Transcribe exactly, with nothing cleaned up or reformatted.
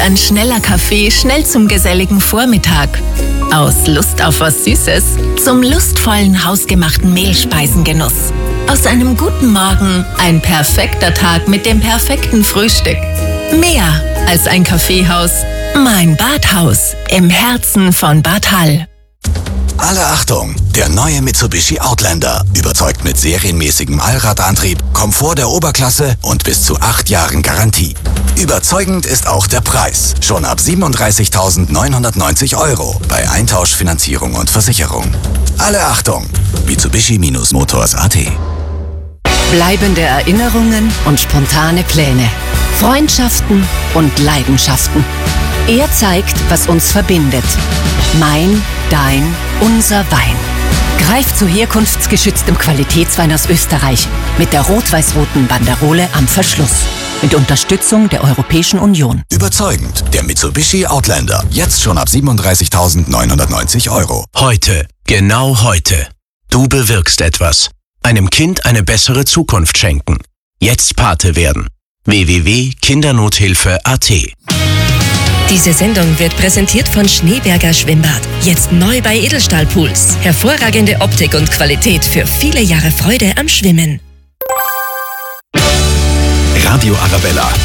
ein schneller Kaffee schnell zum geselligen Vormittag. Aus Lust auf was Süßes zum lustvollen hausgemachten Mehlspeisengenuss. Aus einem guten Morgen ein perfekter Tag mit dem perfekten Frühstück. Mehr als ein Kaffeehaus. Mein Badhaus im Herzen von Bad Hall. Alle Achtung! Der neue Mitsubishi Outlander überzeugt mit serienmäßigem Allradantrieb, Komfort der Oberklasse und bis zu acht Jahren Garantie. Überzeugend ist auch der Preis. Schon ab siebenunddreißigtausendneunhundertneunzig Euro bei Eintausch, Finanzierung und Versicherung. Alle Achtung! Mitsubishi-Motors Punkt A T. Bleibende Erinnerungen und spontane Pläne. Freundschaften und Leidenschaften. Er zeigt, was uns verbindet. Mein, dein, unser Wein. Greif zu herkunftsgeschütztem Qualitätswein aus Österreich mit der rot-weiß-roten Banderole am Verschluss. Mit Unterstützung der Europäischen Union. Überzeugend. Der Mitsubishi Outlander. Jetzt schon ab siebenunddreißigtausendneunhundertneunzig Euro. Heute. Genau heute. Du bewirkst etwas. Einem Kind eine bessere Zukunft schenken. Jetzt Pate werden. w w w punkt kindernothilfe punkt a t. Diese Sendung wird präsentiert von Schneeberger Schwimmbad. Jetzt neu bei Edelstahl-Pools. Hervorragende Optik und Qualität für viele Jahre Freude am Schwimmen. Radio Arabella.